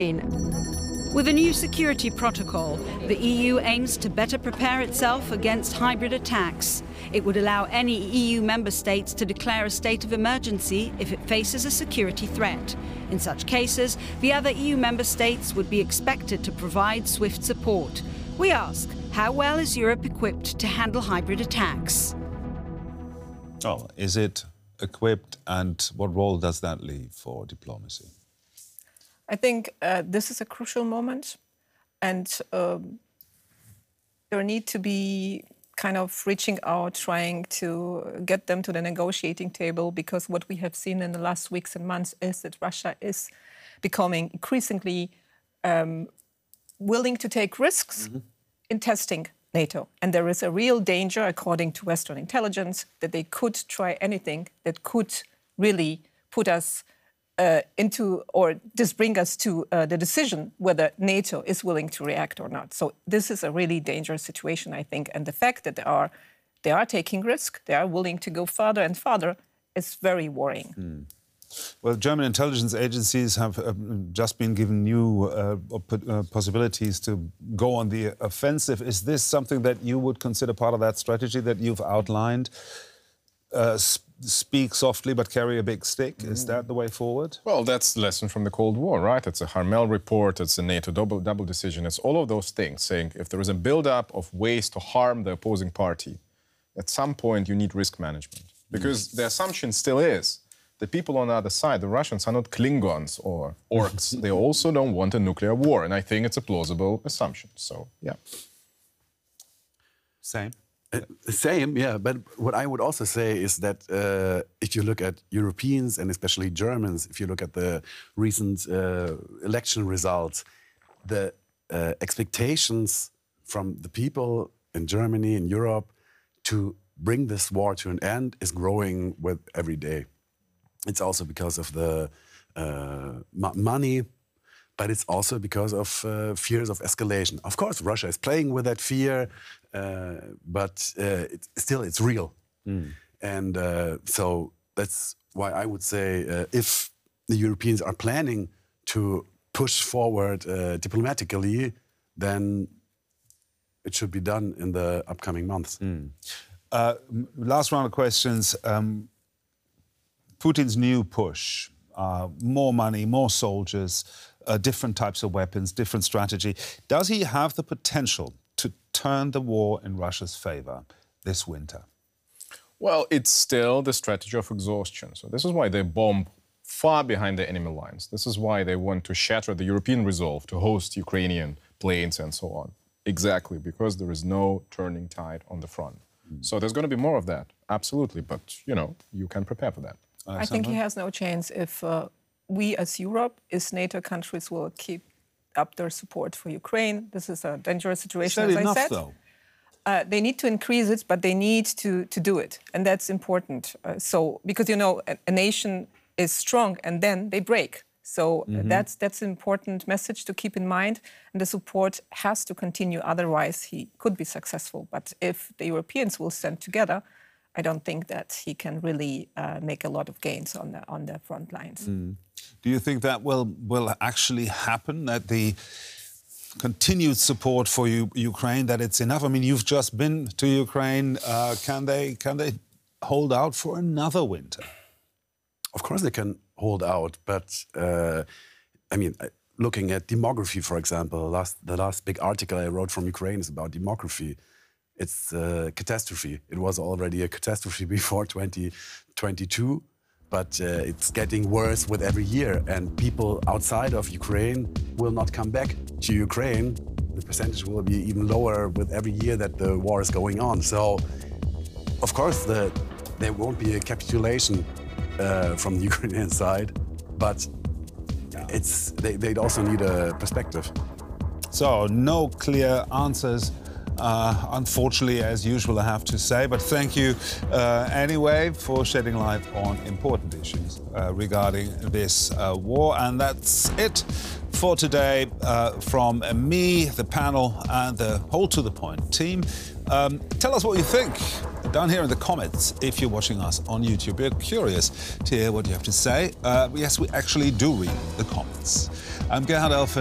With a new security protocol, the EU aims to better prepare itself against hybrid attacks. It would allow any EU member states to declare a state of emergency if it faces a security threat. In such cases, the other EU member states would be expected to provide swift support. We ask, how well is Europe equipped to handle hybrid attacks? Oh, is it equipped, and what role does that leave for diplomacy? I think this is a crucial moment, and there need to be kind of reaching out, trying to get them to the negotiating table, because what we have seen in the last weeks and months is that Russia is becoming increasingly willing to take risks in testing NATO. And there is a real danger, according to Western intelligence, that they could try anything that could really put us into, or just bring us to the decision whether NATO is willing to react or not. So this is a really dangerous situation, I think. And the fact that they are taking risk, they are willing to go farther and farther, is very worrying. Well, German intelligence agencies have just been given new possibilities to go on the offensive. Is this something that you would consider part of that strategy that you've outlined? Speak softly but carry a big stick. Is that the way forward? Well, that's the lesson from the Cold War, right? It's a Harmel report, it's a NATO double decision. It's all of those things saying if there is a build-up of ways to harm the opposing party, at some point you need risk management. Because the assumption still is the people on the other side, the Russians, are not Klingons or orcs. They also don't want a nuclear war. And I think it's a plausible assumption. So, yeah. Same. Same, yeah. But what I would also say is that if you look at Europeans and especially Germans, if you look at the recent election results, the expectations from the people in Germany, in Europe, to bring this war to an end is growing with every day. It's also because of the money, but it's also because of fears of escalation. Of course, Russia is playing with that fear, but it's real. And so that's why I would say if the Europeans are planning to push forward diplomatically, then it should be done in the upcoming months. Last round of questions. Putin's new push, more money, more soldiers, different types of weapons, different strategy. Does he have the potential to turn the war in Russia's favor this winter? Well, it's still the strategy of exhaustion. So this is why they bomb far behind the enemy lines. This is why they want to shatter the European resolve to host Ukrainian planes and so on. Exactly, because there is no turning tide on the front. So there's going to be more of that, absolutely. But, you know, you can prepare for that. I think he has no chance if we as Europe, as NATO countries, will keep up their support for Ukraine. This is a dangerous situation, as I said. Though. They need to increase it, but they need to do it. And that's important. Because, you know, a nation is strong and then they break. So that's an important message to keep in mind. And the support has to continue. Otherwise, he could be successful. But if the Europeans will stand together, I don't think that he can really make a lot of gains on the front lines. Do you think that will actually happen, that the continued support for Ukraine, that it's enough? I mean, you've just been to Ukraine. Can they hold out for another winter? Of course they can hold out, but I mean, looking at demography, for example, the last big article I wrote from Ukraine is about demography. It's a catastrophe. It was already a catastrophe before 2022, but it's getting worse with every year. And people outside of Ukraine will not come back to Ukraine. The percentage will be even lower with every year that the war is going on. So, of course, there won't be a capitulation from the Ukrainian side, but they also need a perspective. So, no clear answers. Unfortunately, as usual, I have to say. But thank you anyway for shedding light on important issues regarding this war. And that's it for today from me, the panel, and the whole To The Point team. Tell us what you think down here in the comments, if you're watching us on YouTube. We're curious to hear what you have to say. Yes, we actually do read the comments. I'm Gerhard Elfert.